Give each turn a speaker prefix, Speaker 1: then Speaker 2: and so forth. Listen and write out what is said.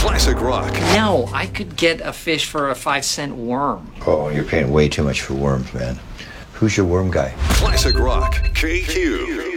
Speaker 1: Classic rock.
Speaker 2: No, I could get a fish for a 5-cent worm.
Speaker 3: Oh, you're paying way too much for worms, man. Who's your worm guy?
Speaker 1: Classic rock. KQ.